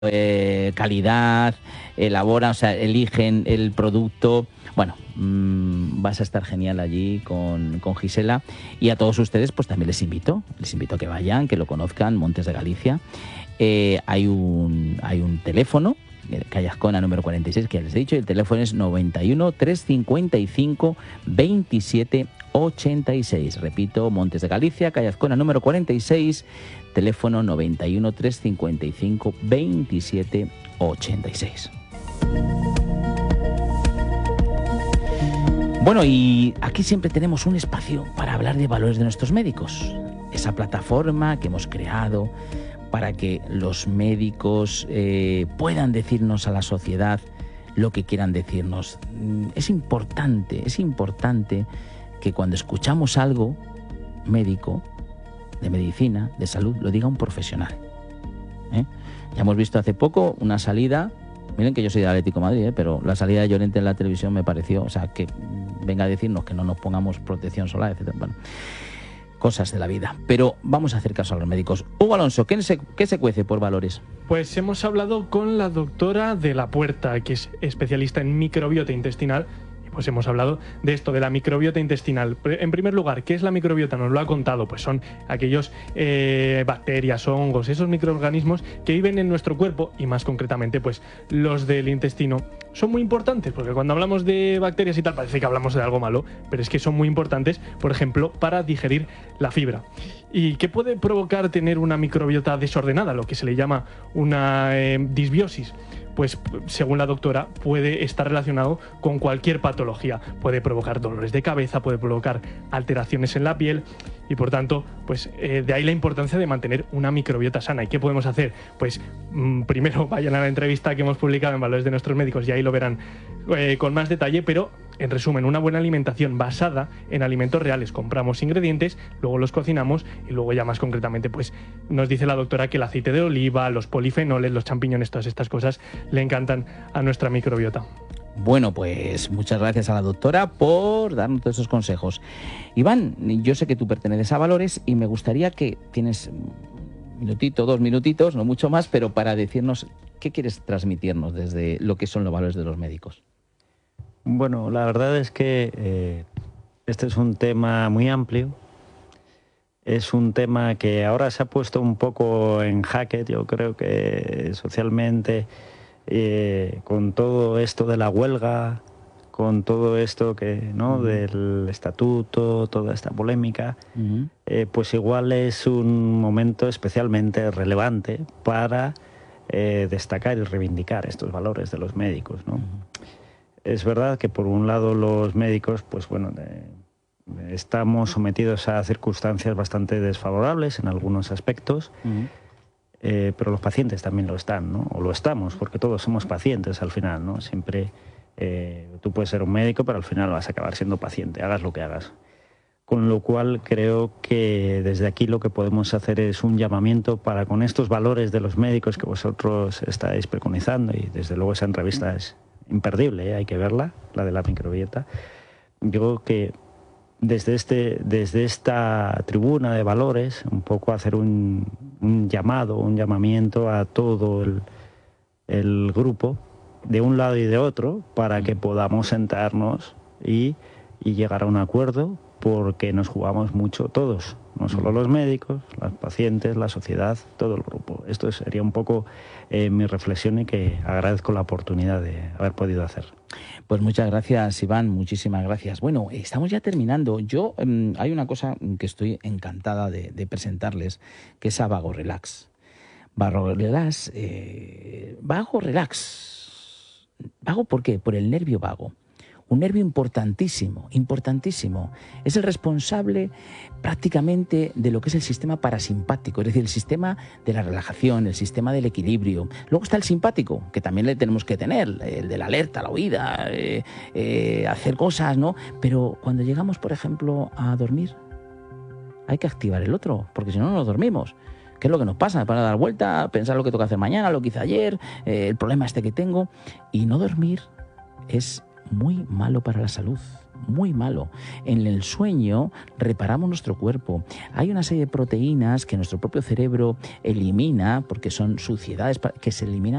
calidad, elaboran, o sea, eligen el producto. Bueno, vas a estar genial allí con Gisela, y a todos ustedes pues también les invito a que vayan, que lo conozcan, Montes de Galicia. Hay un teléfono, calle Azcona número 46, que ya les he dicho, y el teléfono es 91 355 27 86. Repito, Montes de Galicia, calle Azcona número 46, teléfono 91 355 27 86. Bueno, y aquí siempre tenemos un espacio para hablar de valores de nuestros médicos. Esa plataforma que hemos creado para que los médicos puedan decirnos a la sociedad lo que quieran decirnos. Es importante que cuando escuchamos algo médico, de medicina, de salud, lo diga un profesional. Ya hemos visto hace poco una salida, miren que yo soy de Atlético de Madrid, pero la salida de Llorente en la televisión me pareció, o sea, que venga a decirnos que no nos pongamos protección solar, etc. Bueno, cosas de la vida. Pero vamos a hacer caso a los médicos. Hugo Alonso, ¿qué se cuece por valores? Pues hemos hablado con la doctora de la Puerta, que es especialista en microbiota intestinal. Pues hemos hablado de esto, de la microbiota intestinal. En primer lugar, ¿qué es la microbiota? Nos lo ha contado. Pues son aquellos bacterias, hongos, esos microorganismos que viven en nuestro cuerpo, y más concretamente, pues los del intestino. Son muy importantes, porque cuando hablamos de bacterias y tal, parece que hablamos de algo malo, pero es que son muy importantes, por ejemplo, para digerir la fibra. ¿Y qué puede provocar tener una microbiota desordenada, lo que se le llama una disbiosis? Pues según la doctora puede estar relacionado con cualquier patología. Puede provocar dolores de cabeza, puede provocar alteraciones en la piel, y por tanto, pues de ahí la importancia de mantener una microbiota sana. ¿Y qué podemos hacer? Pues primero vayan a la entrevista que hemos publicado en Valores de Nuestros Médicos y ahí lo verán con más detalle, pero en resumen, una buena alimentación basada en alimentos reales. Compramos ingredientes, luego los cocinamos y luego ya más concretamente, pues nos dice la doctora que el aceite de oliva, los polifenoles, los champiñones, todas estas cosas le encantan a nuestra microbiota. Bueno, pues muchas gracias a la doctora por darnos todos esos consejos. Iván, yo sé que tú perteneces a Valores y me gustaría que tienes un minutito, 2 minutitos, no mucho más, pero para decirnos qué quieres transmitirnos desde lo que son los valores de los médicos. Bueno, la verdad es que este es un tema muy amplio. Es un tema que ahora se ha puesto un poco en jaque, yo creo que socialmente, con todo esto de la huelga, con todo esto que, ¿no? Del estatuto, toda esta polémica, pues igual es un momento especialmente relevante para destacar y reivindicar estos valores de los médicos, ¿no? Es verdad que por un lado los médicos, pues bueno, estamos sometidos a circunstancias bastante desfavorables en algunos aspectos, pero los pacientes también lo están, ¿no? O lo estamos, porque todos somos pacientes al final, ¿no? Siempre tú puedes ser un médico, pero al final vas a acabar siendo paciente, hagas lo que hagas. Con lo cual creo que desde aquí lo que podemos hacer es un llamamiento para, con estos valores de los médicos que vosotros estáis preconizando, y desde luego esa entrevista es imperdible, hay que verla, la de la microbiota. Yo creo que desde esta tribuna de valores, un poco hacer un llamamiento a todo el grupo, de un lado y de otro, para que podamos sentarnos y llegar a un acuerdo, porque nos jugamos mucho todos, no solo los médicos, los pacientes, la sociedad, todo el grupo. Esto sería un poco mi reflexión, y que agradezco la oportunidad de haber podido hacer. Pues muchas gracias, Iván, muchísimas gracias. Bueno, estamos ya terminando. Yo hay una cosa que estoy encantada de presentarles, que es a Vago Relax. Vago Relax. ¿Vago por qué? Por el nervio vago. Un nervio importantísimo. Es el responsable prácticamente de lo que es el sistema parasimpático, es decir, el sistema de la relajación, el sistema del equilibrio. Luego está el simpático, que también le tenemos que tener, el de la alerta, la huida, hacer cosas, ¿no? Pero cuando llegamos, por ejemplo, a dormir, hay que activar el otro, porque si no, no nos dormimos. ¿Qué es lo que nos pasa? Para dar vuelta, pensar lo que toca hacer mañana, lo que hice ayer, el problema que tengo. Y no dormir es muy malo para la salud, muy malo. En el sueño reparamos nuestro cuerpo. Hay una serie de proteínas que nuestro propio cerebro elimina, porque son suciedades que se eliminan